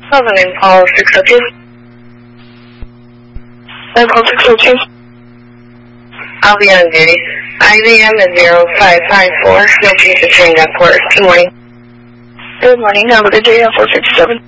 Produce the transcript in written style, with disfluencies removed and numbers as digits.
Call the name call 602. Call 602. I'll be on duty. IBM is 0554. No future train network. Good morning. Good morning. Have a good day on 467.